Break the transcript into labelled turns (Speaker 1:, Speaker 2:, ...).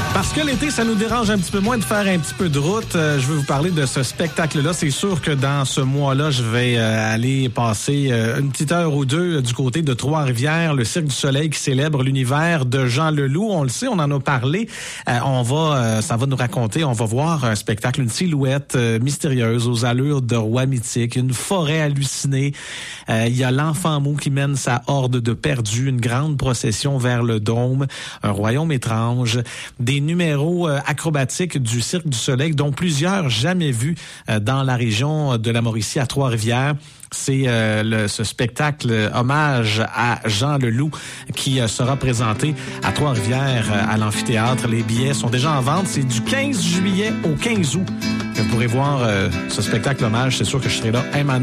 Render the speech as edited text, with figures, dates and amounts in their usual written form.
Speaker 1: Parce que l'été, ça nous dérange un petit peu moins de faire un petit peu de route. Je veux vous parler de ce spectacle-là. C'est sûr que dans ce mois-là, je vais aller passer une petite heure ou deux du côté de Trois-Rivières, le Cirque du Soleil qui célèbre l'univers de Jean Leloup. On le sait, on en a parlé. Ça va nous raconter, on va voir un spectacle, une silhouette mystérieuse aux allures de roi mythique, une forêt hallucinée. Il y a l'enfant mou qui mène sa horde de perdus, une grande procession vers le dôme, un royaume étrange, des numéros acrobatiques du Cirque du Soleil, dont plusieurs jamais vus dans la région de la Mauricie à Trois-Rivières. C'est ce spectacle hommage à Jean Leloup qui sera présenté à Trois-Rivières à l'amphithéâtre. Les billets sont déjà en vente. C'est du 15 juillet au 15 août que vous pourrez voir ce spectacle hommage. C'est sûr que je serai là